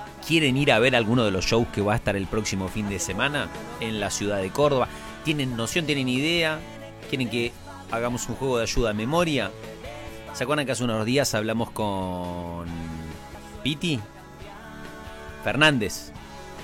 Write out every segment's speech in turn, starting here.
¿Quieren ir a ver alguno de los shows que va a estar el próximo fin de semana en la ciudad de Córdoba? ¿Tienen noción, tienen idea? ¿Quieren que hagamos un juego de ayuda a memoria? ¿Se acuerdan que hace unos días hablamos con Piti Fernández?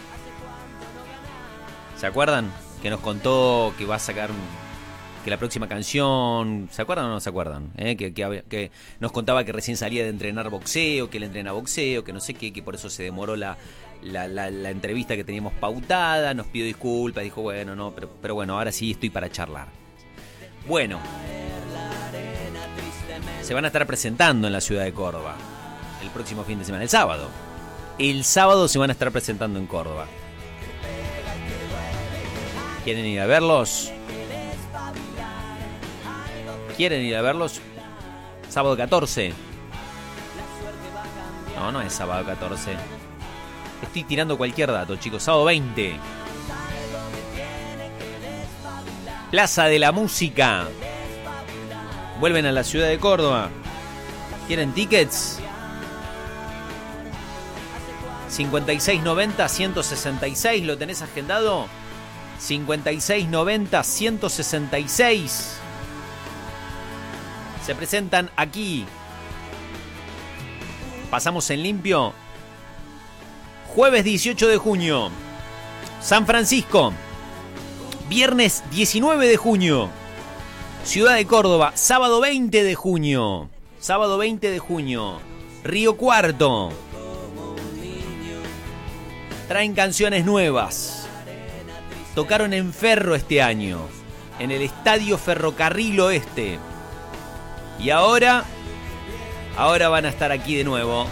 ¿Se acuerdan? Que nos contó que va a sacar que la próxima canción... ¿Se acuerdan o no se acuerdan? Que nos contaba que recién salía de entrenar boxeo, que él entrena boxeo, que no sé qué, que por eso se demoró la entrevista que teníamos pautada, nos pidió disculpas, dijo, bueno, no, pero bueno, ahora sí estoy para charlar. Bueno, se van a estar presentando en la ciudad de Córdoba el próximo fin de semana, el sábado. El sábado se van a estar presentando en Córdoba. ¿Quieren ir a verlos? ¿Quieren ir a verlos? Sábado 14. No es sábado 14. Estoy tirando cualquier dato, chicos. Sábado 20. Plaza de la Música. Vuelven a la ciudad de Córdoba. ¿Quieren tickets? 5690-166. ¿Lo tenés agendado? 5690-166. Se presentan aquí. Pasamos en limpio. Jueves 18 de junio. San Francisco. Viernes 19 de junio. Ciudad de Córdoba. Sábado 20 de junio. Sábado 20 de junio. Río Cuarto. Traen canciones nuevas. Tocaron en Ferro este año. En el Estadio Ferrocarril Oeste. Y ahora van a estar aquí de nuevo.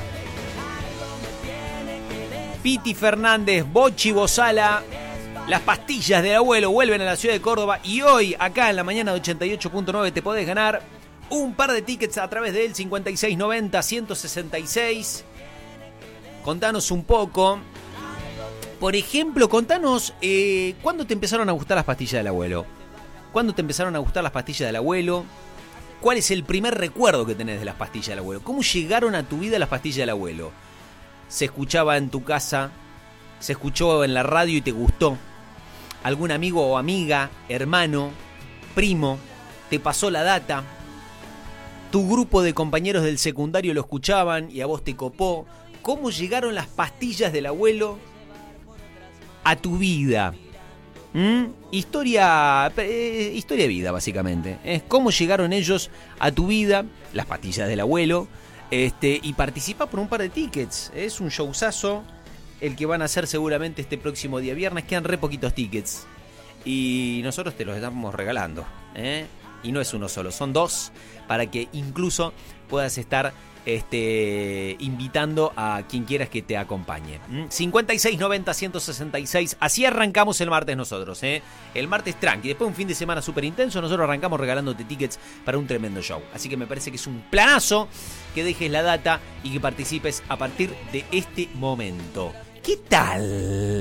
Piti Fernández, Bochi Bozala, las pastillas del abuelo vuelven a la ciudad de Córdoba. Y hoy, acá en la mañana de 88.9, te podés ganar un par de tickets a través del 5690-166. Contanos un poco. Por ejemplo, contanos ¿cuándo te empezaron a gustar las pastillas del abuelo? ¿Cuándo te empezaron a gustar las pastillas del abuelo? ¿Cuál es el primer recuerdo que tenés de las pastillas del abuelo? ¿Cómo llegaron a tu vida las pastillas del abuelo? ¿Se escuchaba en tu casa? ¿Se escuchó en la radio y te gustó? ¿Algún amigo o amiga, hermano, primo, te pasó la data? ¿Tu grupo de compañeros del secundario lo escuchaban y a vos te copó? ¿Cómo llegaron las pastillas del abuelo a tu vida? Historia de vida, básicamente. Es cómo llegaron ellos a tu vida, las pastillas del abuelo, y participa por un par de tickets. Es un showzazo el que van a hacer seguramente este próximo día viernes. Quedan re poquitos tickets y nosotros te los estamos regalando, y no es uno solo, son dos, para que incluso puedas estar invitando a quien quieras que te acompañe. 5690-166. Así arrancamos el martes nosotros, el martes tranqui. Después de un fin de semana súper intenso, nosotros arrancamos regalándote tickets para un tremendo show. Así que me parece que es un planazo que dejes la data y que participes a partir de este momento. ¿Qué tal?